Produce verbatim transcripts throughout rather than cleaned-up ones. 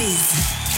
Showbiz.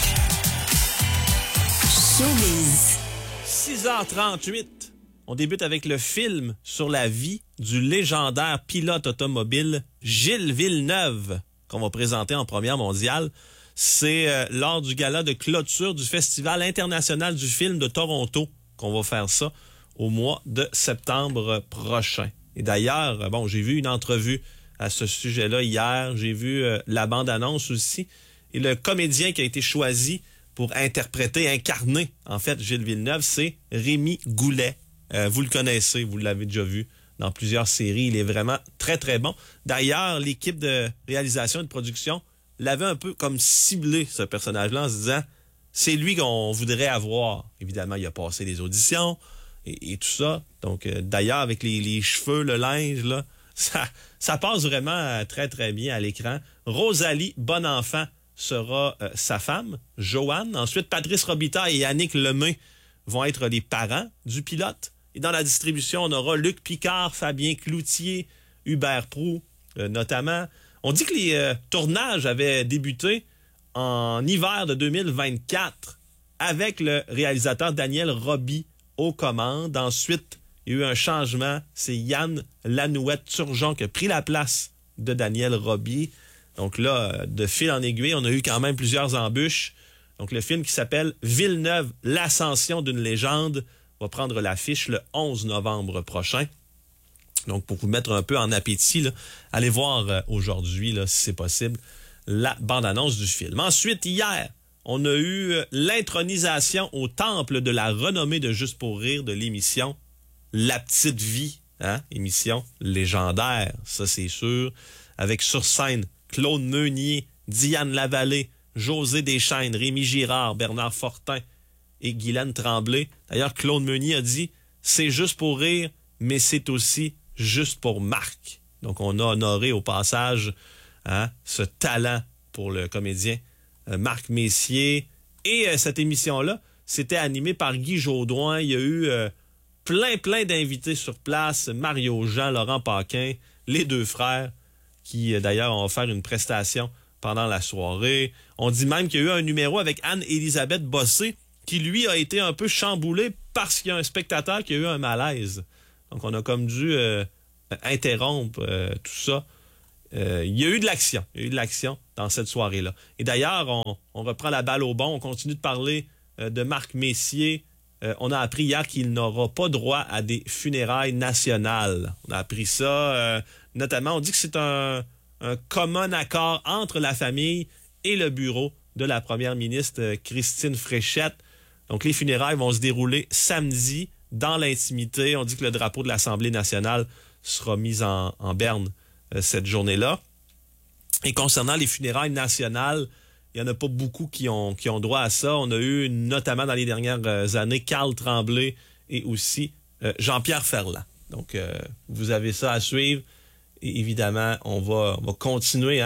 Showbiz. six heures trente-huit. On débute avec le film sur la vie du légendaire pilote automobile Gilles Villeneuve, qu'on va présenter en première mondiale. C'est euh, lors du gala de clôture du Festival international du film de Toronto qu'on va faire ça au mois de septembre prochain. Et d'ailleurs, bon, j'ai vu une entrevue à ce sujet-là hier. J'ai vu euh, la bande-annonce aussi. Et le comédien qui a été choisi pour interpréter, incarner, en fait, Gilles Villeneuve, c'est Rémi Goulet. Euh, vous le connaissez, vous l'avez déjà vu dans plusieurs séries. Il est vraiment très, très bon. D'ailleurs, l'équipe de réalisation et de production l'avait un peu comme ciblé, ce personnage-là, en se disant, c'est lui qu'on voudrait avoir. Évidemment, il a passé les auditions et, et tout ça. Donc, euh, d'ailleurs, avec les, les cheveux, le linge, là, ça, ça passe vraiment très, très bien à l'écran. Rosalie Bonenfant sera euh, sa femme, Joanne. Ensuite, Patrice Robitaille et Yannick Lemay vont être les parents du pilote. Et dans la distribution, on aura Luc Picard, Fabien Cloutier, Hubert Proulx, euh, notamment. On dit que les euh, tournages avaient débuté en hiver de deux mille vingt-quatre avec le réalisateur Daniel Roby aux commandes. Ensuite, il y a eu un changement. C'est Yann Lanouette-Turgeon qui a pris la place de Daniel Roby. Donc là, de fil en aiguille, on a eu quand même plusieurs embûches. Donc le film qui s'appelle Villeneuve, l'ascension d'une légende va prendre l'affiche le onze novembre prochain. Donc, pour vous mettre un peu en appétit, là, allez voir euh, aujourd'hui, là, si c'est possible, la bande-annonce du film. Ensuite, hier, on a eu euh, l'intronisation au temple de la renommée de Juste pour rire de l'émission La Petite Vie, hein? Émission légendaire, ça c'est sûr, avec sur scène Claude Meunier, Diane Lavallée, José Deschaines, Rémi Girard, Bernard Fortin et Guylaine Tremblay. D'ailleurs, Claude Meunier a dit « C'est juste pour rire, mais c'est aussi juste pour Marc ». Donc, on a honoré au passage hein, ce talent pour le comédien euh, Marc Messier. Et euh, cette émission-là, c'était animé par Guy Jodoin. Il y a eu euh, plein, plein d'invités sur place. Mario Jean, Laurent Paquin, les deux frères, qui euh, d'ailleurs ont offert une prestation pendant la soirée. On dit même qu'il y a eu un numéro avec Anne-Élisabeth Bossé, qui, lui, a été un peu chamboulé parce qu'il y a un spectateur qui a eu un malaise. Donc, on a comme dû euh, interrompre euh, tout ça. Euh, il y a eu de l'action. Il y a eu de l'action dans cette soirée-là. Et d'ailleurs, on, on reprend la balle au bon. On continue de parler euh, de Marc Messier. Euh, on a appris hier qu'il n'aura pas droit à des funérailles nationales. On a appris ça. Euh, notamment, on dit que c'est un, un commun accord entre la famille et le bureau de la première ministre euh, Christine Fréchette. Donc, les funérailles vont se dérouler samedi dans l'intimité. On dit que le drapeau de l'Assemblée nationale sera mis en, en berne euh, cette journée-là. Et concernant les funérailles nationales, il n'y en a pas beaucoup qui ont, qui ont droit à ça. On a eu, notamment dans les dernières années, Carl Tremblay et aussi euh, Jean-Pierre Ferland. Donc, euh, vous avez ça à suivre. Et évidemment, on va, on va continuer hein,